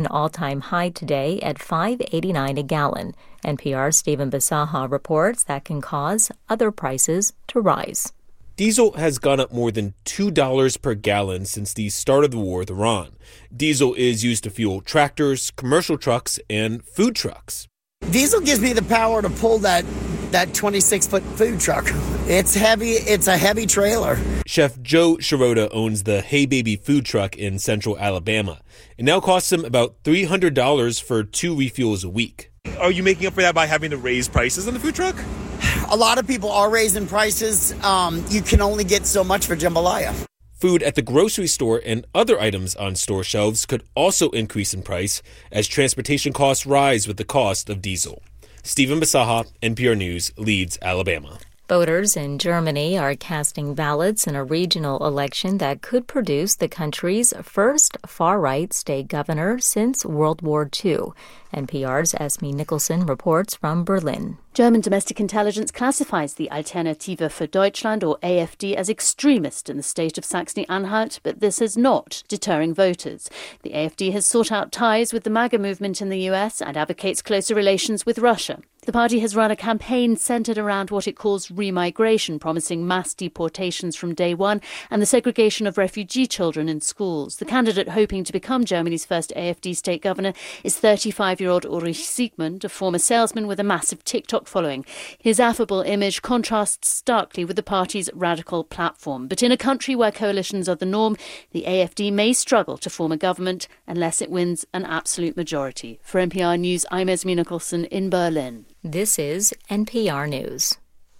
all-time high today at $5.89 a gallon. NPR's Stephen Bisaha reports that can cause other prices to rise. Diesel has gone up more than $2 per gallon since the start of the war with Iran. Diesel is used to fuel tractors, commercial trucks, and food trucks. Diesel gives me the power to pull that 26-foot food truck. It's heavy. It's a heavy trailer. Chef Joe Shirota owns the Hey Baby food truck in central Alabama. It now costs him about $300 for 2 refuels a week. Are you making up for that by having to raise prices on the food truck? A lot of people are raising prices. You can only get so much for jambalaya. Food at the grocery store and other items on store shelves could also increase in price as transportation costs rise with the cost of diesel. Stephen Bisaha, NPR News, Leeds, Alabama. Voters in Germany are casting ballots in a regional election that could produce the country's first far-right state governor since World War II. NPR's Esme Nicholson reports from Berlin. German domestic intelligence classifies the Alternative für Deutschland, or AfD, as extremist in the state of Saxony-Anhalt, but this is not deterring voters. The AfD has sought out ties with the MAGA movement in the US and advocates closer relations with Russia. The party has run a campaign centered around what it calls remigration, promising mass deportations from day one and the segregation of refugee children in schools. The candidate hoping to become Germany's first AfD state governor is 35-year-old Ulrich Siegmund, a former salesman with a massive TikTok following. His affable image contrasts starkly with the party's radical platform. But in a country where coalitions are the norm, the AfD may struggle to form a government unless it wins an absolute majority. For NPR News, I'm Esme Nicholson in Berlin. This is NPR News.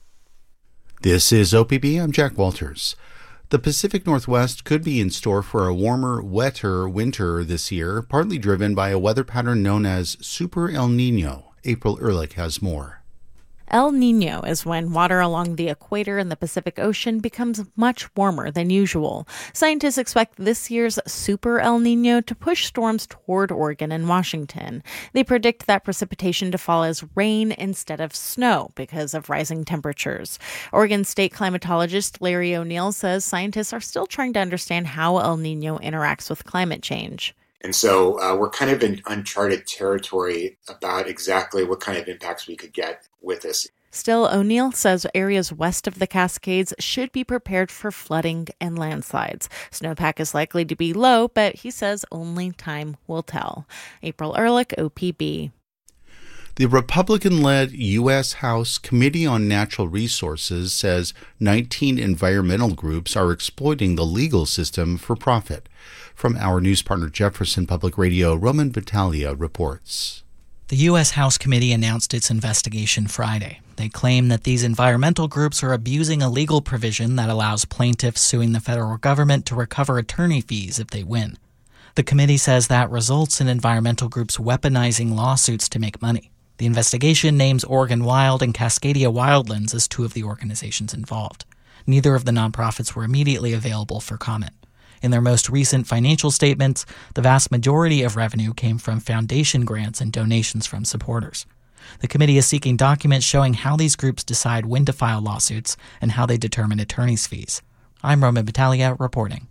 This is OPB. I'm Jack Walters. The Pacific Northwest could be in store for a warmer, wetter winter this year, partly driven by a weather pattern known as Super El Niño. April Ehrlich has more. El Niño is when water along the equator in the Pacific Ocean becomes much warmer than usual. Scientists expect this year's Super El Niño to push storms toward Oregon and Washington. They predict that precipitation to fall as rain instead of snow because of rising temperatures. Oregon state climatologist Larry O'Neill says scientists are still trying to understand how El Niño interacts with climate change. And so we're kind of in uncharted territory about exactly what kind of impacts we could get with this. Still, O'Neill says areas west of the Cascades should be prepared for flooding and landslides. Snowpack is likely to be low, but he says only time will tell. April Ehrlich, OPB. The Republican-led U.S. House Committee on Natural Resources says 19 environmental groups are exploiting the legal system for profit. From our news partner Jefferson Public Radio, Roman Battaglia reports. The U.S. House Committee announced its investigation Friday. They claim that these environmental groups are abusing a legal provision that allows plaintiffs suing the federal government to recover attorney fees if they win. The committee says that results in environmental groups weaponizing lawsuits to make money. The investigation names Oregon Wild and Cascadia Wildlands as two of the organizations involved. Neither of the nonprofits were immediately available for comment. In their most recent financial statements, the vast majority of revenue came from foundation grants and donations from supporters. The committee is seeking documents showing how these groups decide when to file lawsuits and how they determine attorneys' fees. I'm Roman Battaglia reporting.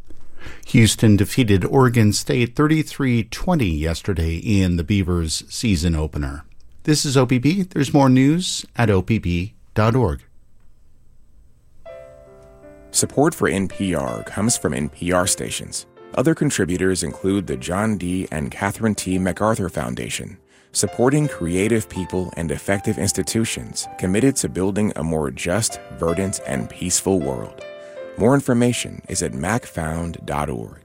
Houston defeated Oregon State 33-20 yesterday in the Beavers' season opener. This is OPB. There's more news at opb.org. Support for NPR comes from NPR stations. Other contributors include the John D. and Catherine T. MacArthur Foundation, supporting creative people and effective institutions committed to building a more just, verdant, and peaceful world. More information is at macfound.org.